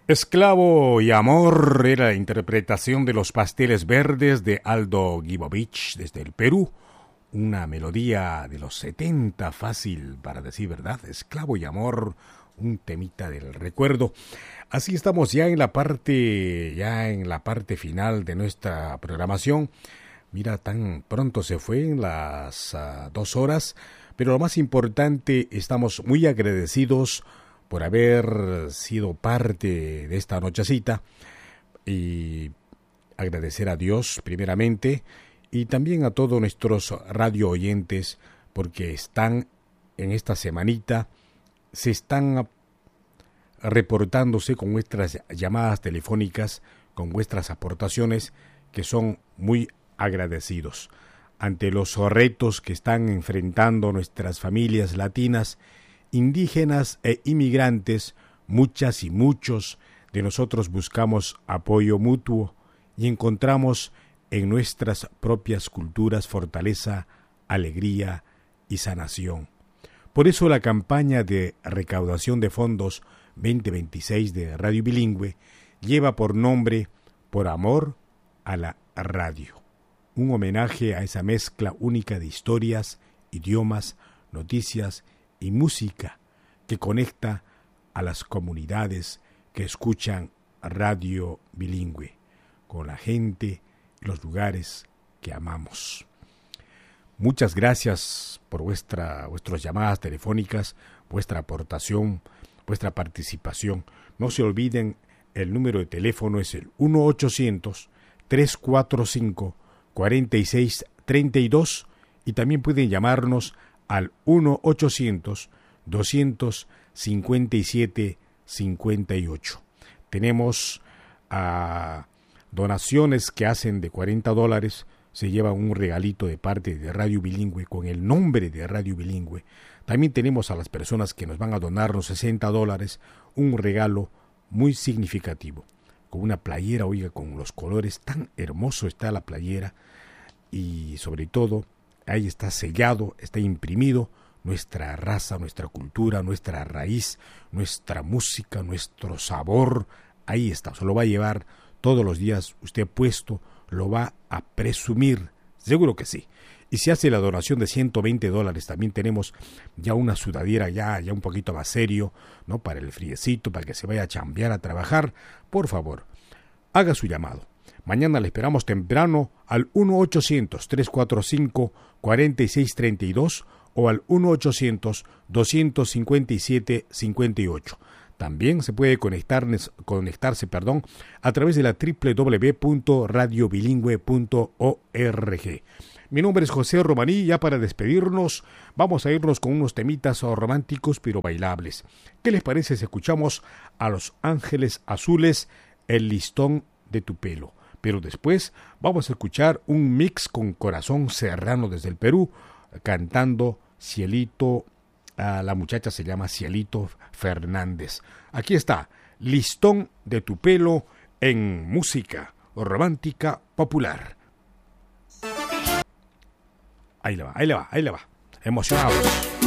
Esclavo y amor era la interpretación de Los Pasteles Verdes de Aldo Gibovich desde el Perú. Una melodía de los 70, fácil para decir verdad. Esclavo y amor, un temita del recuerdo. Así estamos ya en la parte final de nuestra programación. Mira, tan pronto se fue en las 2 horas, pero lo más importante, estamos muy agradecidos por haber sido parte de esta nochecita y agradecer a Dios primeramente y también a todos nuestros radio oyentes porque están en esta semanita, se están reportándose con vuestras llamadas telefónicas, con vuestras aportaciones que son muy agradecidos ante los retos que están enfrentando nuestras familias latinas, indígenas e inmigrantes. Muchas y muchos de nosotros buscamos apoyo mutuo y encontramos en nuestras propias culturas fortaleza, alegría y sanación. Por eso la campaña de recaudación de fondos 2026 de Radio Bilingüe lleva por nombre Por Amor a la Radio, un homenaje a esa mezcla única de historias, idiomas, noticias y música que conecta a las comunidades que escuchan Radio Bilingüe con la gente y los lugares que amamos. Muchas gracias por vuestras llamadas telefónicas, vuestra aportación, vuestra participación. No se olviden, el número de teléfono es el 1-800-345-4632 y también pueden llamarnos al 1-800-257-58. Tenemos donaciones que hacen de $40, se lleva un regalito de parte de Radio Bilingüe con el nombre de Radio Bilingüe. También tenemos a las personas que nos van a donar los $60, un regalo muy significativo, con una playera, oiga, con los colores, tan hermoso está la playera y sobre todo ahí está sellado, está imprimido nuestra raza, nuestra cultura, nuestra raíz, nuestra música, nuestro sabor. Ahí está, se lo va a llevar todos los días usted puesto, lo va a presumir, seguro que sí. Y si hace la donación de $120, también tenemos ya una sudadera ya un poquito más serio, ¿no? Para el friecito, para que se vaya a chambear, a trabajar. Por favor, haga su llamado. Mañana le esperamos temprano al 1-800-345-4632 o al 1-800-257-58. También se puede conectarse a través de la www.radiobilingüe.org. Mi nombre es José Romaní. Ya para despedirnos, vamos a irnos con unos temitas románticos pero bailables. ¿Qué les parece si escuchamos a Los Ángeles Azules, El listón de tu pelo? Pero después vamos a escuchar un mix con Corazón Serrano desde el Perú, cantando Cielito. La muchacha se llama Cielito Fernández. Aquí está, Listón de tu pelo en música romántica popular. Ahí le va. Emocionados.